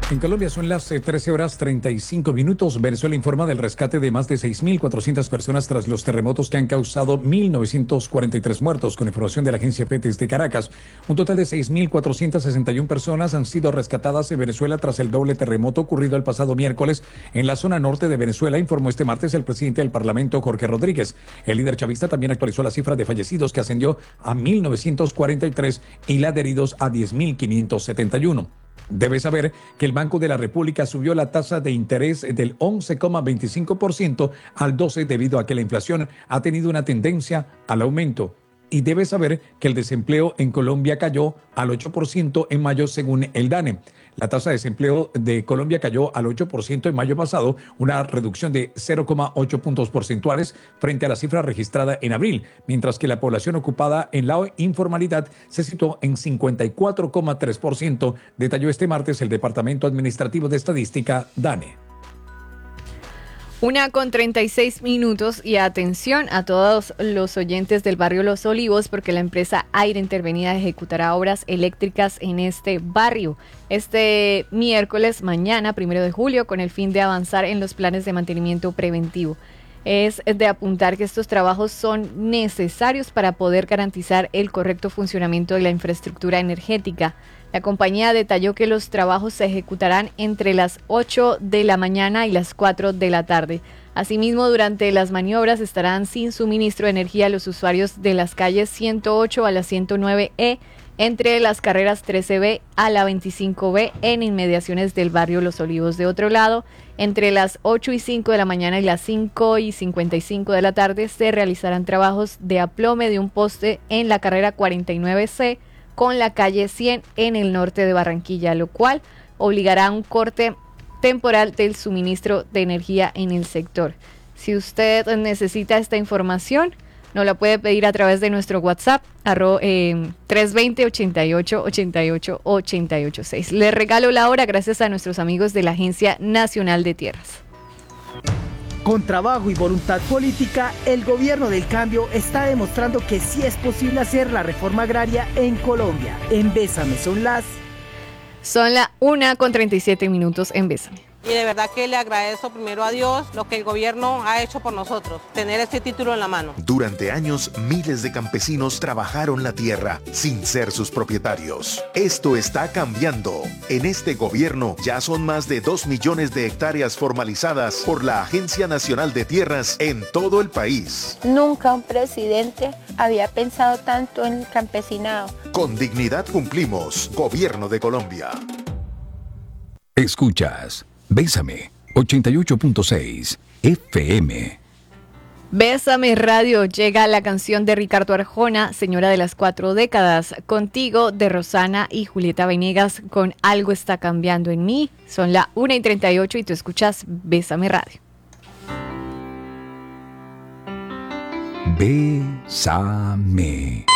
En Colombia son las 13 horas 35 minutos. Venezuela informa del rescate de más de 6.400 personas tras los terremotos que han causado 1.943 muertos. Con información de la agencia PETES de Caracas, un total de 6.461 personas han sido rescatadas en Venezuela tras el doble terremoto ocurrido el pasado miércoles en la zona norte de Venezuela, informó este martes el presidente del Parlamento, Jorge Rodríguez. El líder chavista también actualizó la cifra de fallecidos, que ascendió a 1.943 y la de heridos a 10.571. Debe saber que el Banco de la República subió la tasa de interés del 11,25% al 12% debido a que la inflación ha tenido una tendencia al aumento. Y debe saber que el desempleo en Colombia cayó al 8% en mayo según el DANE. La tasa de desempleo de Colombia cayó al 8% en mayo pasado, una reducción de 0,8 puntos porcentuales frente a la cifra registrada en abril, mientras que la población ocupada en la informalidad se situó en 54,3%, detalló este martes el Departamento Administrativo de Estadística, DANE. 1:36 y atención a todos los oyentes del barrio Los Olivos, porque la empresa Aire Intervenida ejecutará obras eléctricas en este barrio este miércoles, mañana, 1 de julio, con el fin de avanzar en los planes de mantenimiento preventivo. Es de apuntar que estos trabajos son necesarios para poder garantizar el correcto funcionamiento de la infraestructura energética. La compañía detalló que los trabajos se ejecutarán entre las 8 de la mañana y las 4 de la tarde. Asimismo, durante las maniobras estarán sin suministro de energía los usuarios de las calles 108 a la 109E, entre las carreras 13B a la 25B en inmediaciones del barrio Los Olivos. De otro lado, entre las 8 y 5 de la mañana y las 5 y 55 de la tarde se realizarán trabajos de aplome de un poste en la carrera 49C con la calle 100 en el norte de Barranquilla, lo cual obligará a un corte temporal del suministro de energía en el sector. Si usted necesita esta información, nos la puede pedir a través de nuestro WhatsApp, 320-88-88-886. Le regalo la hora gracias a nuestros amigos de la Agencia Nacional de Tierras. Con trabajo y voluntad política, el gobierno del cambio está demostrando que sí es posible hacer la reforma agraria en Colombia. En Bésame son las 1:37 en Bésame. Y de verdad que le agradezco primero a Dios lo que el gobierno ha hecho por nosotros, tener este título en la mano. Durante años, miles de campesinos trabajaron la tierra sin ser sus propietarios. Esto está cambiando. En este gobierno ya son más de 2 millones de hectáreas formalizadas por la Agencia Nacional de Tierras en todo el país. Nunca un presidente había pensado tanto en el campesinado. Con dignidad cumplimos. Gobierno de Colombia. Escuchas Bésame 88.6 FM. Bésame Radio, llega la canción de Ricardo Arjona, Señora de las 4 décadas, Contigo, de Rosana y Julieta Venegas, con Algo está cambiando en mí. Son la 1:38 y tú escuchas Bésame Radio. Bésame.